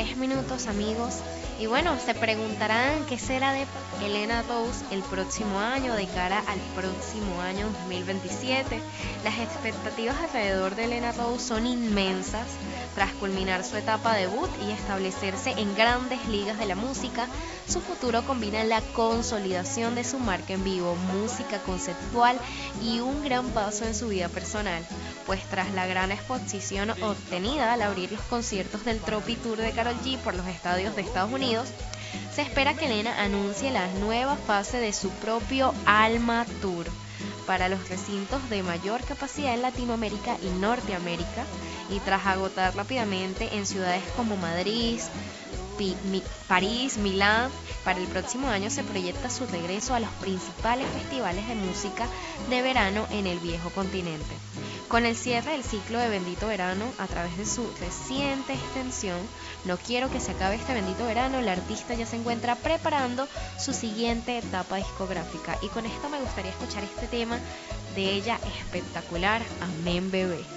3 minutos, amigos. Y bueno, se preguntarán qué será de Helena Rose el próximo año, de cara al próximo año 2027. Las expectativas alrededor de Helena Rose son inmensas. Tras culminar su etapa debut y establecerse en grandes ligas de la música, su futuro combina la consolidación de su marca en vivo, música conceptual y un gran paso en su vida personal, pues tras la gran exposición obtenida al abrir los conciertos del Tropi Tour de Karol G por los estadios de Estados Unidos, se espera que Elena anuncie la nueva fase de su propio Alma Tour para los recintos de mayor capacidad en Latinoamérica y Norteamérica, y tras agotar rápidamente en ciudades como Madrid, París, Milán. Para el próximo año se proyecta su regreso a los principales festivales de música de verano en el viejo continente. Con el cierre del ciclo de Bendito Verano a través de su reciente extensión, No quiero que se acabe este bendito verano, la artista ya se encuentra preparando su siguiente etapa discográfica. Y con esto me gustaría escuchar este tema de ella espectacular, Amén Bebé.